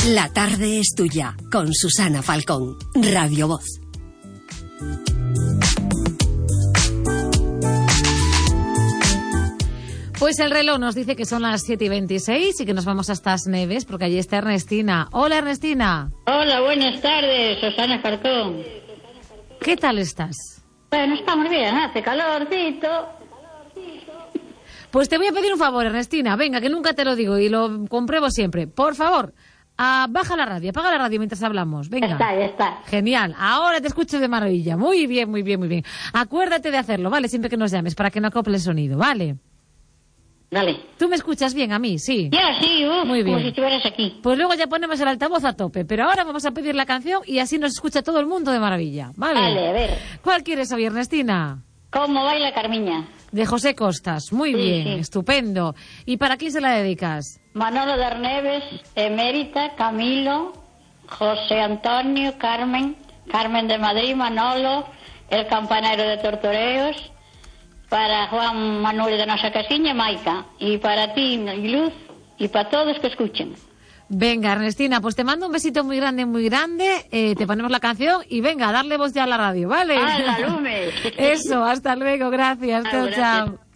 La tarde es tuya, con Susana Falcón, Radio Voz. Pues el reloj nos dice que son las 7:26 y que nos vamos hasta As Neves, porque allí está Ernestina. Hola, Ernestina. Hola, buenas tardes, Susana Falcón. ¿Qué tal estás? Bueno, estamos bien, hace calorcito. Pues te voy a pedir un favor, Ernestina. Venga, que nunca te lo digo y lo compruebo siempre. Por favor, baja la radio, apaga la radio mientras hablamos. Venga. Ya está. Genial. Ahora te escucho de maravilla. Muy bien, muy bien, muy bien. Acuérdate de hacerlo, ¿vale? Siempre que nos llames, para que no acople el sonido, ¿vale? Dale. ¿Tú me escuchas bien a mí? Sí. Ya, sí, Muy bien. como si estuvieras aquí. Pues luego ya ponemos el altavoz a tope, pero ahora vamos a pedir la canción y así nos escucha todo el mundo de maravilla, ¿vale? Vale, a ver. ¿Cuál quieres hoy, Ernestina? ¿Cómo baila Carmiña? De José Costas. Muy Sí, bien, sí. estupendo. ¿Y para quién se la dedicas? Manolo de Arneves, Emérita, Camilo, José Antonio, Carmen de Madrid, Manolo, el campanero de Tortoreos, para Juan Manuel de Nosa Casiña, Maica, y para ti, Luz, y para todos que escuchen. Venga, Ernestina, pues te mando un besito muy grande, te ponemos la canción y venga, a darle voz ya a la radio, ¿vale? ¡Hala, lume! Eso, hasta luego, gracias, chao, Gracias. chao.